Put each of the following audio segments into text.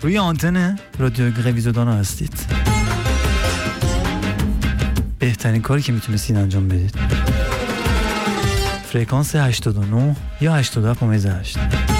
روی آنتن رادیو گرویزودان هستید. بهترین کاری که میتونستید انجام بدید فرکانس 89 یا 87.8.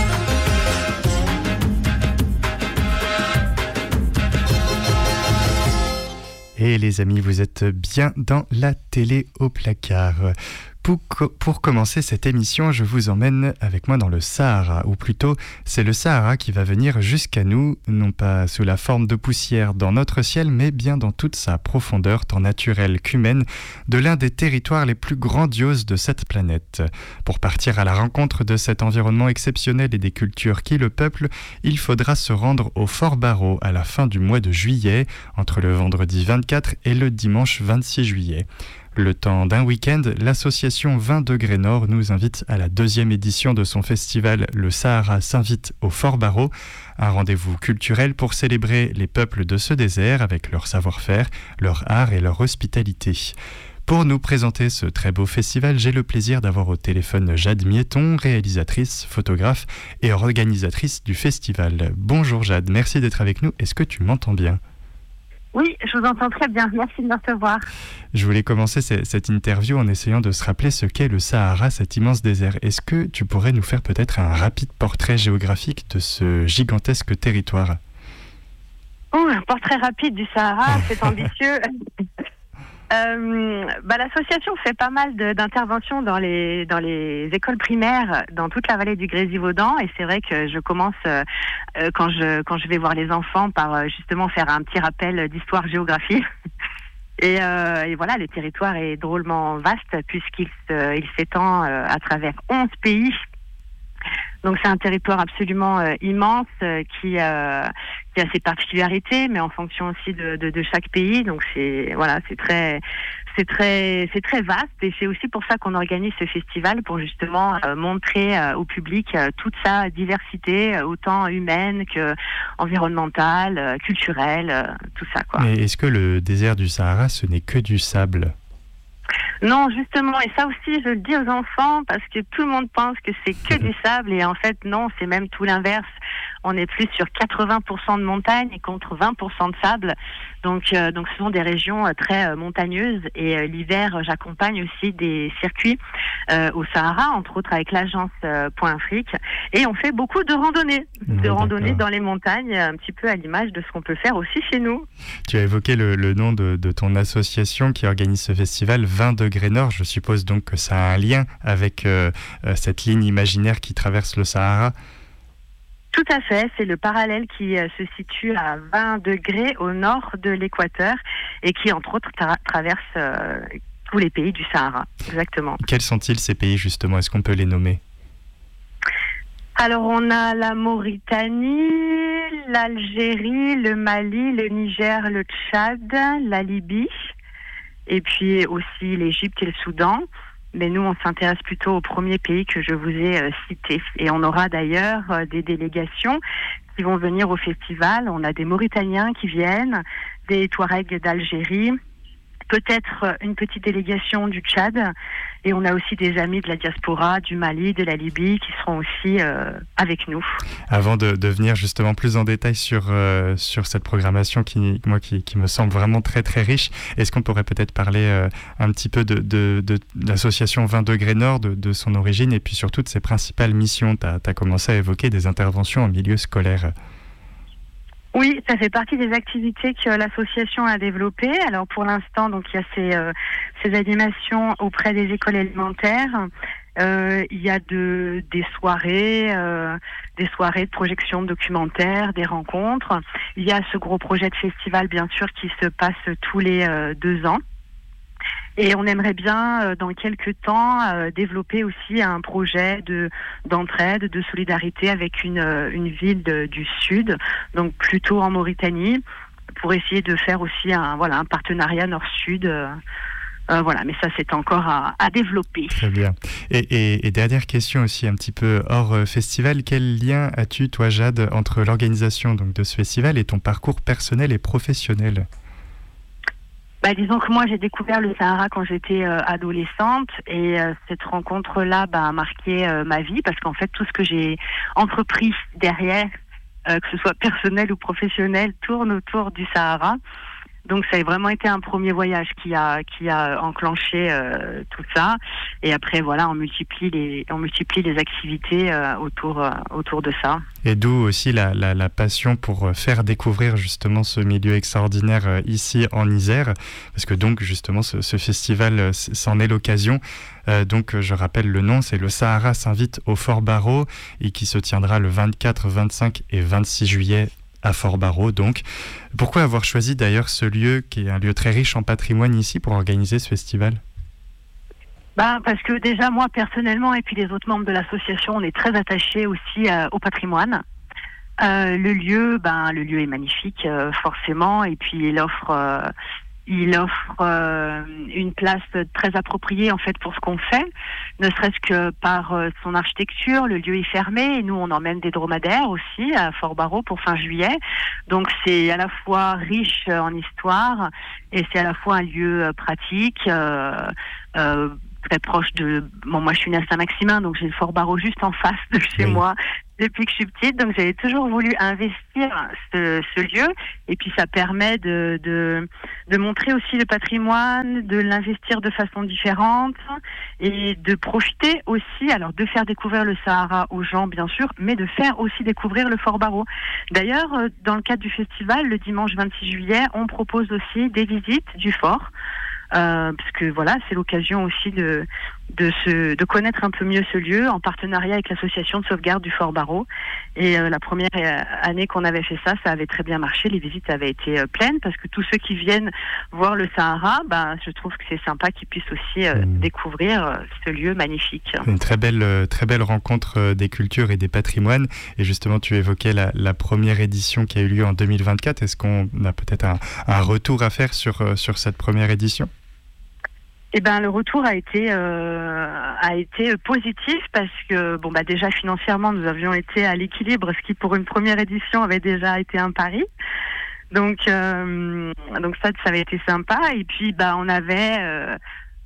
Et les amis, vous êtes bien dans la télé au placard. Pour commencer cette émission, je vous emmène avec moi dans le Sahara, ou plutôt c'est le Sahara qui va venir jusqu'à nous, non pas sous la forme de poussière dans notre ciel, mais bien dans toute sa profondeur, tant naturelle qu'humaine, de l'un des territoires les plus grandioses de cette planète. Pour partir à la rencontre de cet environnement exceptionnel et des cultures qui le peuplent, il faudra se rendre au Fort Barreau à la fin du mois de juillet, entre le vendredi 24 et le dimanche 26 juillet. Le temps d'un week-end, l'association 20 degrés Nord nous invite à la 2e édition de son festival Le Sahara s'invite au Fort Barreau, un rendez-vous culturel pour célébrer les peuples de ce désert avec leur savoir-faire, leur art et leur hospitalité. Pour nous présenter ce très beau festival, j'ai le plaisir d'avoir au téléphone Jade Mietton, réalisatrice, photographe et organisatrice du festival. Bonjour Jade, merci d'être avec nous. Est-ce que tu m'entends bien ? Oui, je vous entends très bien. Merci de me recevoir. Je voulais commencer cette interview en essayant de se rappeler ce qu'est le Sahara, cet immense désert. Est-ce que tu pourrais nous faire peut-être un rapide portrait géographique de ce gigantesque territoire ? Un portrait rapide du Sahara, c'est ambitieux. L'association fait pas mal d'interventions dans les écoles primaires dans toute la vallée du Grésivaudan, et c'est vrai que je commence quand je vais voir les enfants par justement faire un petit rappel d'histoire-géographie. Et voilà, le territoire est drôlement vaste puisqu'il s'étend à travers 11 pays. Donc c'est un territoire absolument immense qui a ses particularités, mais en fonction aussi de chaque pays. Donc c'est très vaste, et c'est aussi pour ça qu'on organise ce festival, pour justement montrer au public toute sa diversité, autant humaine que environnementale, culturelle, tout ça, quoi. Mais est-ce que le désert du Sahara, ce n'est que du sable ? Non, justement, et ça aussi je le dis aux enfants, parce que tout le monde pense que c'est que du sable, et en fait non, c'est même tout l'inverse. On est plus sur 80% de montagne et contre 20% de sable. Donc ce sont des régions très montagneuses, et l'hiver j'accompagne aussi des circuits au Sahara, entre autres avec l'agence Point Afrique, et on fait beaucoup de randonnées, dans les montagnes, un petit peu à l'image de ce qu'on peut faire aussi chez nous. Tu as évoqué le nom de ton association qui organise ce festival 20 degrés Nord. Je suppose donc que ça a un lien avec cette ligne imaginaire qui traverse le Sahara. Tout à fait, c'est le parallèle qui se situe à 20 degrés au nord de l'équateur et qui, entre autres, traverse tous les pays du Sahara. Exactement. Quels sont-ils, ces pays, justement ? Est-ce qu'on peut les nommer ? Alors, on a la Mauritanie, l'Algérie, le Mali, le Niger, le Tchad, la Libye, et puis aussi l'Égypte et le Soudan. Mais nous, on s'intéresse plutôt au premier pays que je vous ai cité. Et on aura d'ailleurs des délégations qui vont venir au festival. On a des Mauritaniens qui viennent, des Touaregs d'Algérie, peut-être une petite délégation du Tchad. Et on a aussi des amis de la diaspora, du Mali, de la Libye, qui seront aussi avec nous. Avant de venir justement plus en détail sur cette programmation qui me semble vraiment très très riche, est-ce qu'on pourrait peut-être parler un petit peu de l'association 20 degrés Nord, de son origine, et puis surtout de ses principales missions ? Tu as commencé à évoquer des interventions en milieu scolaire. Oui, ça fait partie des activités que l'association a développées. Alors pour l'instant, donc il y a ces animations auprès des écoles élémentaires. Il y a des soirées de projection de documentaires, des rencontres. Il y a ce gros projet de festival, bien sûr, qui se passe tous les 2 ans. Et on aimerait bien, dans quelques temps, développer aussi un projet d'entraide, de solidarité avec une ville du Sud, donc plutôt en Mauritanie, pour essayer de faire aussi un partenariat Nord-Sud. Mais ça, c'est encore à développer. Très bien. Et dernière question aussi, un petit peu hors festival. Quel lien as-tu, toi, Jade, entre l'organisation donc, de ce festival et ton parcours personnel et professionnel ? Disons que moi, j'ai découvert le Sahara quand j'étais adolescente, et cette rencontre-là a marqué ma vie, parce qu'en fait, tout ce que j'ai entrepris derrière que ce soit personnel ou professionnel, tourne autour du Sahara. Donc ça a vraiment été un premier voyage qui a enclenché tout ça. Et après voilà, on multiplie les activités autour de ça. Et d'où aussi la passion pour faire découvrir justement ce milieu extraordinaire ici en Isère, parce que donc justement ce festival c'en est l'occasion. Donc je rappelle le nom, c'est le Sahara s'invite au Fort Barreau et qui se tiendra le 24, 25 et 26 juillet à Fort Barreau. Donc, pourquoi avoir choisi d'ailleurs ce lieu qui est un lieu très riche en patrimoine ici pour organiser ce festival ? Parce que déjà moi personnellement et puis les autres membres de l'association, on est très attachés aussi au patrimoine. Le lieu est magnifique forcément, et puis il offre une place très appropriée en fait pour ce qu'on fait, ne serait-ce que par son architecture. Le lieu est fermé et nous on emmène des dromadaires aussi à Fort Barreau pour fin juillet, donc c'est à la fois riche en histoire et c'est à la fois un lieu pratique, très proche de... Bon, moi je suis née à Saint-Maximin, donc j'ai le Fort Barreau juste en face de chez moi depuis que je suis petite, donc j'avais toujours voulu investir ce lieu, et puis ça permet de montrer aussi le patrimoine, de l'investir de façon différente, et de profiter aussi, alors de faire découvrir le Sahara aux gens bien sûr, mais de faire aussi découvrir le Fort Barreau. D'ailleurs, dans le cadre du festival, le dimanche 26 juillet, on propose aussi des visites du fort, parce que voilà, c'est l'occasion aussi de connaître un peu mieux ce lieu en partenariat avec l'association de sauvegarde du Fort Barreau. Et la première année qu'on avait fait ça avait très bien marché. Les visites avaient été pleines parce que tous ceux qui viennent voir le Sahara, je trouve que c'est sympa qu'ils puissent aussi découvrir ce lieu magnifique. Une très belle rencontre des cultures et des patrimoines. Et justement, tu évoquais la première édition qui a eu lieu en 2024. Est-ce qu'on a peut-être un retour à faire sur cette première édition ? Le retour a été positif parce que déjà financièrement nous avions été à l'équilibre, ce qui pour une première édition avait déjà été un pari. Donc ça avait été sympa, et puis on avait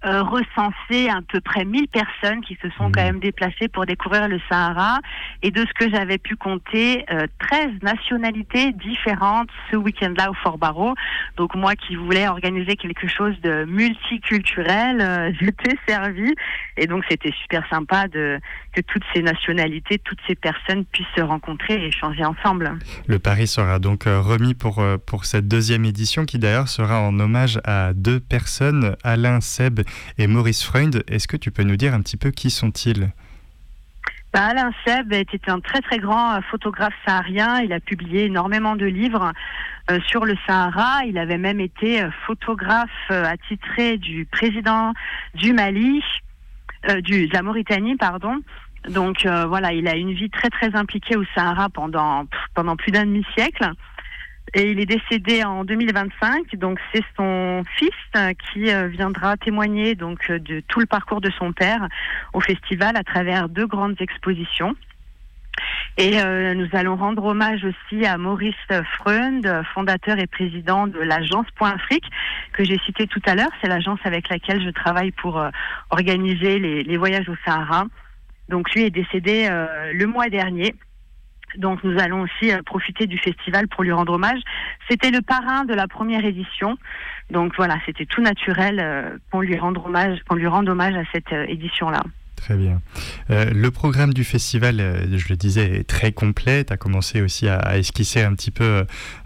recensé à peu près 1000 personnes qui se sont quand même déplacées pour découvrir le Sahara, et de ce que j'avais pu compter, 13 nationalités différentes ce week-end-là au Fort Barreau. Donc moi qui voulais organiser quelque chose de multiculturel, j'étais servie, et donc c'était super sympa que toutes ces nationalités, toutes ces personnes puissent se rencontrer et échanger ensemble. Le pari sera donc remis pour cette deuxième édition, qui d'ailleurs sera en hommage à 2 personnes, Alain Seb et Maurice Freund. Est-ce que tu peux nous dire un petit peu qui sont-ils ? Alain Seb était un très très grand photographe saharien. Il a publié énormément de livres sur le Sahara. Il avait même été photographe attitré du président du Mali, de la Mauritanie, pardon. Donc voilà, il a une vie très très impliquée au Sahara pendant plus d'un demi-siècle. Et il est décédé en 2025, donc c'est son fils qui viendra témoigner donc de tout le parcours de son père au festival à travers 2 grandes expositions. Et nous allons rendre hommage aussi à Maurice Freund, fondateur et président de l'agence Point Afrique, que j'ai cité tout à l'heure. C'est l'agence avec laquelle je travaille pour organiser les voyages au Sahara. Donc lui est décédé le mois dernier. Donc nous allons aussi profiter du festival pour lui rendre hommage. C'était le parrain de la première édition. Donc voilà, c'était tout naturel qu'on lui rende hommage à cette édition-là. Très bien. Le programme du festival, je le disais, est très complet. Tu as commencé aussi à esquisser un petit peu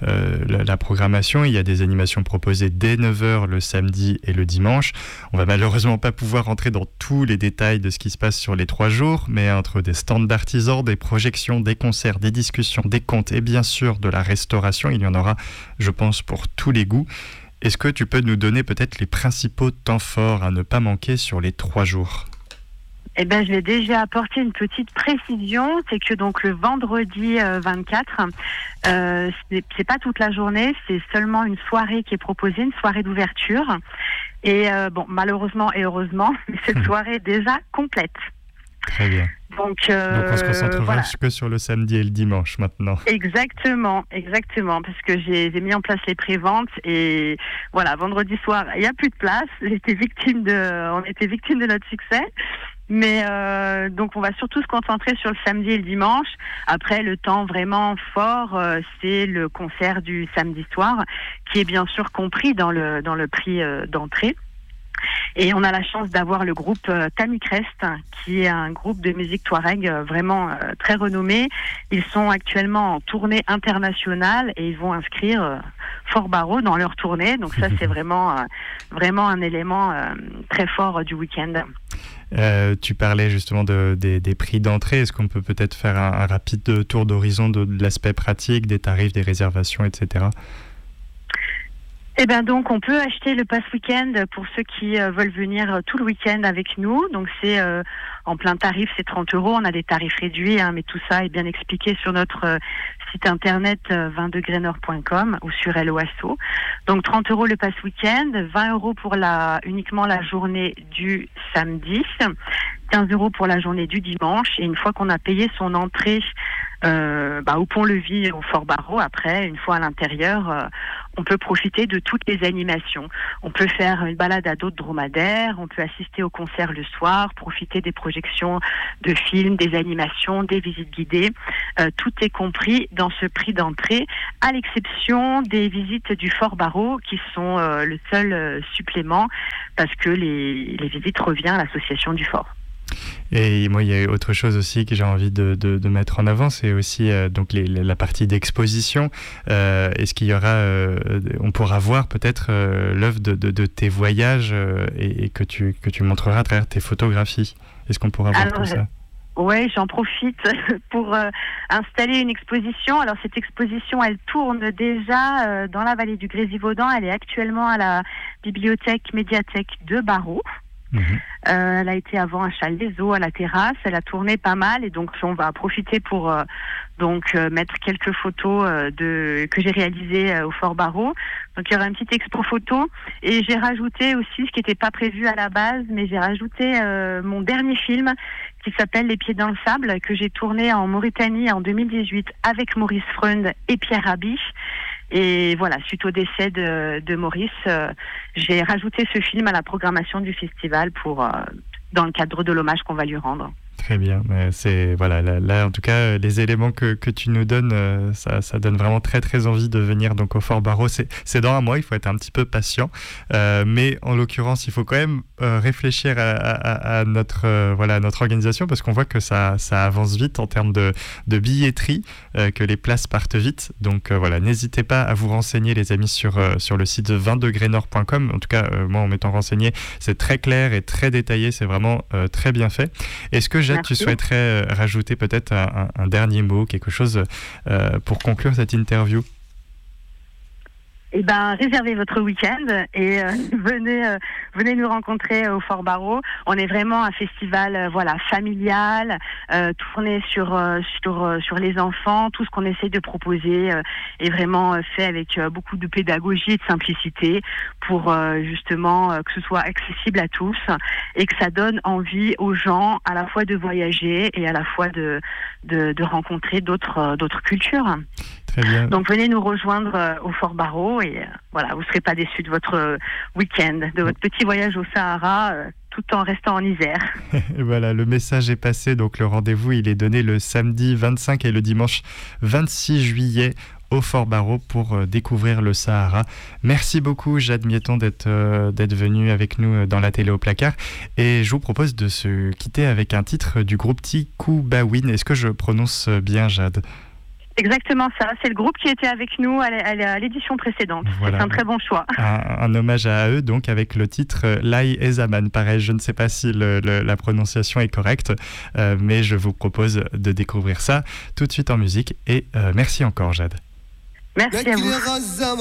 la programmation. Il y a des animations proposées dès 9h le samedi et le dimanche. On va malheureusement pas pouvoir rentrer dans tous les détails de ce qui se passe sur les 3 jours, mais entre des stands d'artisans, des projections, des concerts, des discussions, des contes et bien sûr de la restauration, il y en aura, je pense, pour tous les goûts. Est-ce que tu peux nous donner peut-être les principaux temps forts à ne pas manquer sur les 3 jours ? Je vais déjà apporter une petite précision, c'est que donc le vendredi 24, c'est pas toute la journée, c'est seulement une soirée qui est proposée, une soirée d'ouverture. Et malheureusement et heureusement, cette soirée est déjà complète. Très bien. Donc on se concentrera que sur le samedi et le dimanche maintenant. Exactement, parce que j'ai mis en place les préventes, et voilà, vendredi soir, il n'y a plus de place. On était victime de notre succès. Mais donc on va surtout se concentrer sur le samedi et le dimanche. Après, le temps vraiment fort, c'est le concert du samedi soir, qui est bien sûr compris dans le prix d'entrée. Et on a la chance d'avoir le groupe Tamicrest, qui est un groupe de musique touareg vraiment très renommé. Ils sont actuellement en tournée internationale et ils vont inscrire Fort Barreau dans leur tournée. Donc ça, c'est vraiment un élément très fort du week-end. Tu parlais justement des prix d'entrée. Est-ce qu'on peut peut-être faire un rapide tour d'horizon de l'aspect pratique, des tarifs, des réservations, etc. Eh bien donc on peut acheter le pass week-end pour ceux qui veulent venir tout le week-end avec nous. Donc c'est en plein tarif, c'est 30 €. On a des tarifs réduits, mais tout ça est bien expliqué sur notre site internet 20degrésnord.com ou sur LOASO. Donc 30 € le pass week-end, 20 € pour uniquement la journée du samedi, 15 € pour la journée du dimanche. Et une fois qu'on a payé son entrée au Pont-Levis, au Fort Barreau, après, une fois à l'intérieur, on peut profiter de toutes les animations. On peut faire une balade à dos de dromadaire, on peut assister au concert le soir, profiter des projections de films, des animations, des visites guidées. Tout est compris dans ce prix d'entrée, à l'exception des visites du Fort Barreau, qui sont le seul supplément, parce que les visites reviennent à l'association du Fort. Et moi, il y a autre chose aussi que j'ai envie de mettre en avant, c'est aussi donc la partie d'exposition. Est-ce qu'il y aura, on pourra voir peut-être l'œuvre de tes voyages et que tu montreras à travers tes photographies. Est-ce qu'on pourra voir tout ça? Oui, j'en profite pour installer une exposition. Alors cette exposition, elle tourne déjà dans la vallée du Grésivaudan. Elle est actuellement à la médiathèque de Barreau. Elle a été avant à Challes-des-Eaux, à la terrasse. Elle a tourné pas mal et donc on va profiter pour mettre quelques photos que j'ai réalisées au Fort Barreau. Donc il y aura une petite expo photo et j'ai rajouté aussi ce qui n'était pas prévu à la base, mais j'ai rajouté mon dernier film qui s'appelle Les Pieds dans le Sable, que j'ai tourné en Mauritanie en 2018 avec Maurice Freund et Pierre Rabhi. Et voilà, suite au décès de Maurice, j'ai rajouté ce film à la programmation du festival dans le cadre de l'hommage qu'on va lui rendre. Très bien, c'est voilà là en tout cas les éléments que tu nous donnes, ça donne vraiment très très envie de venir donc au Fort Barreau. C'est dans un mois, il faut être un petit peu patient, mais en l'occurrence il faut quand même réfléchir à notre notre organisation, parce qu'on voit que ça avance vite en termes de billetterie, que les places partent vite. Donc n'hésitez pas à vous renseigner les amis sur le site 20degrésnord.com. En tout cas moi en m'étant renseigné, c'est très clair et très détaillé, c'est vraiment très bien fait. Est-ce que Jade, tu souhaiterais rajouter peut-être un dernier mot, quelque chose pour conclure cette interview? Réservez votre week-end et venez nous rencontrer au Fort Barreau. On est vraiment un festival familial, tourné sur les enfants. Tout ce qu'on essaie de proposer est vraiment fait avec beaucoup de pédagogie et de simplicité pour justement que ce soit accessible à tous et que ça donne envie aux gens à la fois de voyager et à la fois de rencontrer d'autres cultures. Très bien. Donc venez nous rejoindre au Fort Barreau et vous ne serez pas déçus de votre week-end, de votre petit voyage au Sahara, tout en restant en Isère. Voilà, le message est passé. Donc le rendez-vous, il est donné le samedi 25 et le dimanche 26 juillet au Fort Barreau pour découvrir le Sahara. Merci beaucoup Jade Mietton d'être venue avec nous dans la télé au placard. Et je vous propose de se quitter avec un titre du groupe Tikubawin. Est-ce que je prononce bien, Jade ? Exactement ça, c'est le groupe qui était avec nous à l'édition précédente. Voilà. C'est un très bon choix. Un hommage à eux, donc avec le titre Lai Ezaman. Pareil, je ne sais pas si la prononciation est correcte, mais je vous propose de découvrir ça tout de suite en musique. Et merci encore, Jade. Merci à vous.